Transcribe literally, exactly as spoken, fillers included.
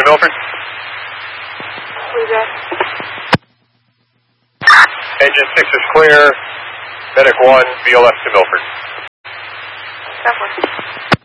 to Milford. Who's that? Engine six is clear. Medic one, V L S to Milford. That one.